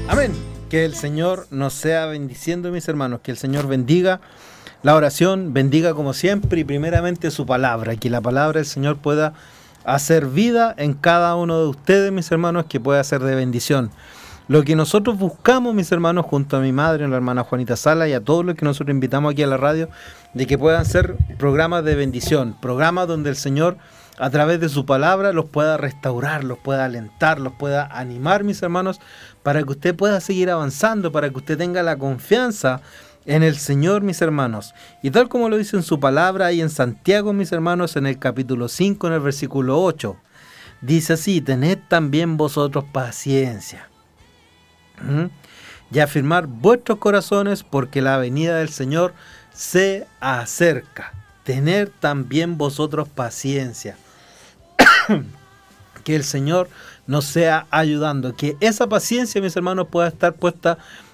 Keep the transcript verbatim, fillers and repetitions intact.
Amén. Que el Señor nos sea bendiciendo, mis hermanos. Que el Señor bendiga la oración, bendiga como siempre y primeramente su palabra. Que la palabra del Señor pueda hacer vida en cada uno de ustedes, mis hermanos, que pueda ser de bendición. Lo que nosotros buscamos, mis hermanos, junto a mi madre, la hermana Juanita Sala, y a todos los que nosotros invitamos aquí a la radio, de que puedan ser programas de bendición, programas donde el Señor, a través de su palabra, los pueda restaurar, los pueda alentar, los pueda animar, mis hermanos, para que usted pueda seguir avanzando, para que usted tenga la confianza en el Señor, mis hermanos. Y tal como lo dice en su palabra ahí en Santiago, mis hermanos, en el capítulo cinco, en el versículo ocho, dice así: tened también vosotros paciencia, ¿Mm? y afirmar vuestros corazones, porque la venida del Señor se acerca. Tener también vosotros paciencia. Que el Señor nos sea ayudando, que esa paciencia, mis hermanos, pueda estar puesta